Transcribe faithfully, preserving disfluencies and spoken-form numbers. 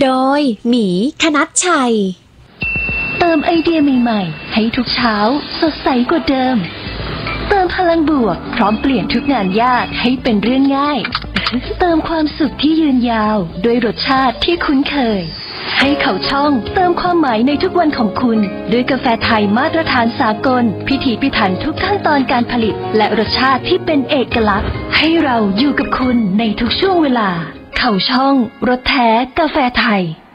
โดยหมีคณัชชัยเติมไอเดียใหม่ๆให้ทุกเช้าสดใสกว่าเดิมเติมพลังบวกพร้อมเปลี่ยนทุกงานยากให้เป็นเรื่องง่ายเติมความสุขที่ยืนยาวด้วยรสชาติที่คุ้นเคยให้เขาช่องเติมความหมายในทุกวันของคุณด้วยกาแฟไทยมาตรฐานสากลพิถีพิถันทุกขั้นตอนการผลิตและรสชาติที่เป็นเอกลักษณ์ให้เราอยู่กับคุณในทุกช่วงเวลาเขาช่องรสแท้กาแฟไทย